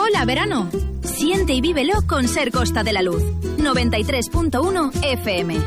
Hola, verano. Siente y vívelo con Ser Costa de la Luz. 93.1 FM.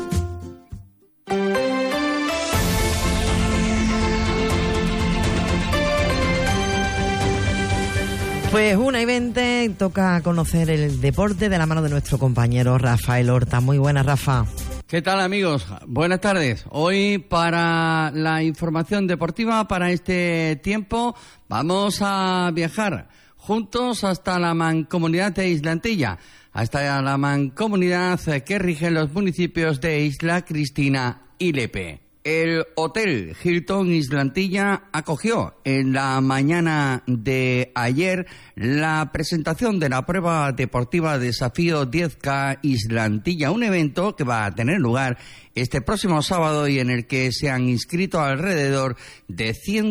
Pues 1:20, toca conocer el deporte de la mano de nuestro compañero Rafael Horta. Muy buenas, Rafa. ¿Qué tal, amigos? Buenas tardes. Hoy, para la información deportiva, para este tiempo, vamos a viajar juntos hasta la mancomunidad de Islantilla, hasta la mancomunidad que rige los municipios de Isla Cristina y Lepe. El Hotel Hilton Islantilla acogió en la mañana de ayer la presentación de la prueba deportiva Desafío 10K Islantilla, un evento que va a tener lugar este próximo sábado y en el que se han inscrito alrededor de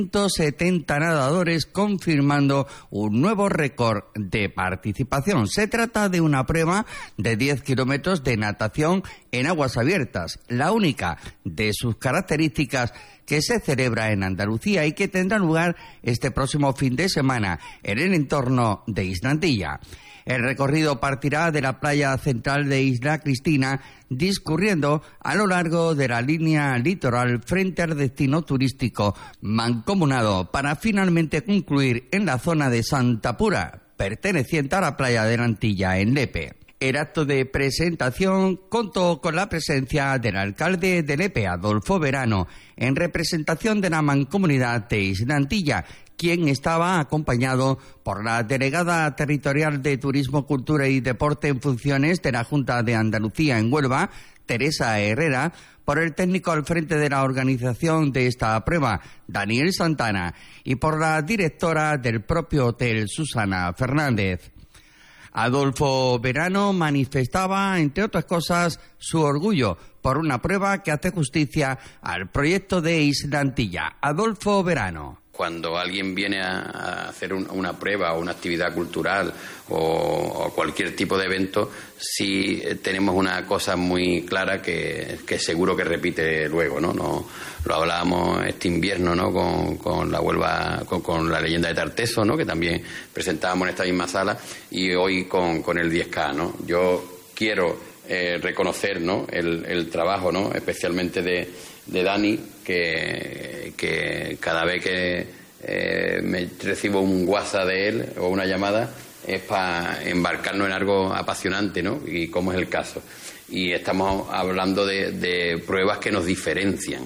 170 nadadores, confirmando un nuevo récord de participación. Se trata de una prueba de 10 kilómetros de natación en aguas abiertas, la única de sus características que se celebra en Andalucía y que tendrá lugar este próximo fin de semana en el entorno de Islantilla. El recorrido partirá de la playa central de Isla Cristina, discurriendo a lo largo de la línea litoral frente al destino turístico mancomunado, para finalmente concluir en la zona de Santa Pura, perteneciente a la playa de la Antilla, en Lepe. El acto de presentación contó con la presencia del alcalde de Lepe, Adolfo Verano, en representación de la mancomunidad de Islantilla, quien estaba acompañado por la delegada territorial de Turismo, Cultura y Deporte en funciones de la Junta de Andalucía en Huelva, Teresa Herrera, por el técnico al frente de la organización de esta prueba, Daniel Santana, y por la directora del propio hotel, Susana Fernández. Adolfo Verano manifestaba, entre otras cosas, su orgullo por una prueba que hace justicia al proyecto de Islantilla. Adolfo Verano. Cuando alguien viene a hacer una prueba o una actividad cultural o cualquier tipo de evento, sí tenemos una cosa muy clara que seguro que repite luego, ¿no? Lo hablábamos este invierno, ¿no? Con la Huelva, con la leyenda de Tarteso, ¿no? Que también presentábamos en esta misma sala, y hoy con el 10K, ¿no? Yo quiero reconocer, ¿no? el trabajo, ¿no? Especialmente de Dani, que cada vez que me recibo un WhatsApp de él o una llamada es para embarcarnos en algo apasionante, ¿no? Y como es el caso. Y estamos hablando de pruebas que nos diferencian,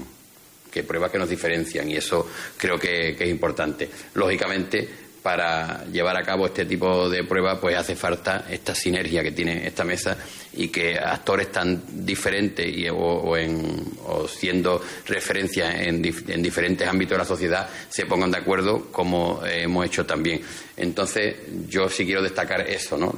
y eso creo que es importante. Lógicamente, para llevar a cabo este tipo de pruebas, pues hace falta esta sinergia que tiene esta mesa, y que actores tan diferentes o siendo referencia en diferentes ámbitos de la sociedad se pongan de acuerdo, como hemos hecho también. Entonces, yo sí quiero destacar eso, ¿no?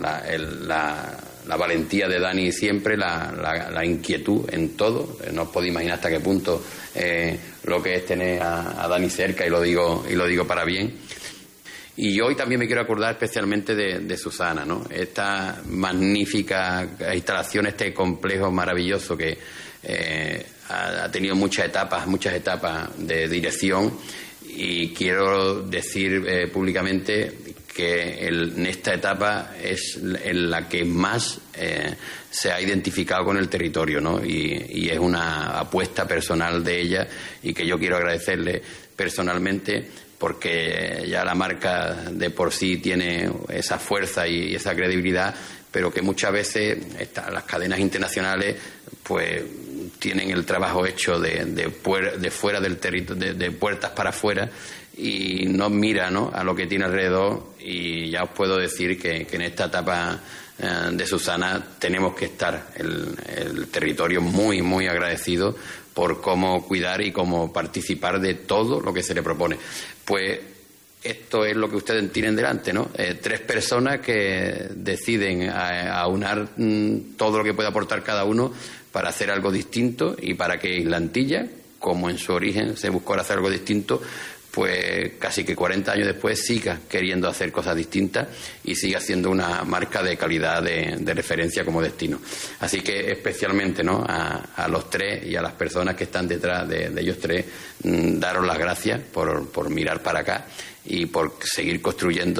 La valentía de Dani siempre, la inquietud en todo. No os podéis imaginar hasta qué punto lo que es tener a Dani cerca, y lo digo para bien. Y hoy también me quiero acordar especialmente de Susana, ¿no? Esta magnífica instalación, este complejo maravilloso que ha tenido muchas etapas de dirección, y quiero decir públicamente que en esta etapa es en la que más se ha identificado con el territorio, ¿no? Y es una apuesta personal de ella, y que yo quiero agradecerle personalmente, porque ya la marca de por sí tiene esa fuerza y esa credibilidad, pero que muchas veces las cadenas internacionales pues tienen el trabajo hecho de fuera del territorio, de puertas para afuera, y no mira, ¿no?, a lo que tiene alrededor. Y ya os puedo decir que en esta etapa de Susana tenemos que estar el territorio muy, muy agradecido por cómo cuidar y cómo participar de todo lo que se le propone. Pues esto es lo que ustedes tienen delante, ¿no? 3 personas que deciden aunar todo lo que puede aportar cada uno para hacer algo distinto, y para que Islantilla, como en su origen se buscó hacer algo distinto, pues casi que 40 años después siga queriendo hacer cosas distintas y siga siendo una marca de calidad de referencia como destino. Así que especialmente, ¿no?, a los 3 y a las personas que están detrás de ellos 3, daros las gracias por mirar para acá y por seguir construyendo